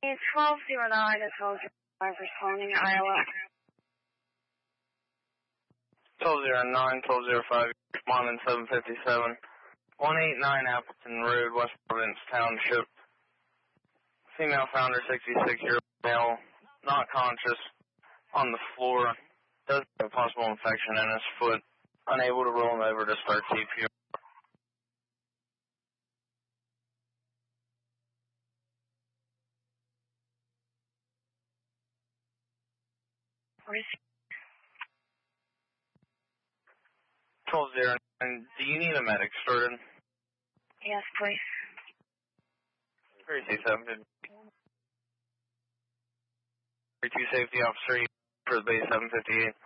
It's 1209 to 1205 responding Iowa. 1209, 1205, responding 757. 189 Appleton Road, West Providence Township. Female founder, 66-year-old male, not conscious, on the floor. Does have a possible infection in his foot. Unable to roll him over to start CPR. Where is he? 1209, do you need a medic started? Yes, please. Where is he, 750? 32 safety officer for the base 758.